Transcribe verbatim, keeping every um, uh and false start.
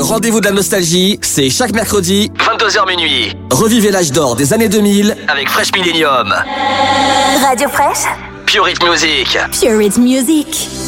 rendez-vous de la nostalgie, c'est chaque mercredi, vingt-deux heures minuit. Revivez l'âge d'or des années deux mille avec Fresh Millennium. Radio Fresh. Pure Hit Music. Pure Hit Music.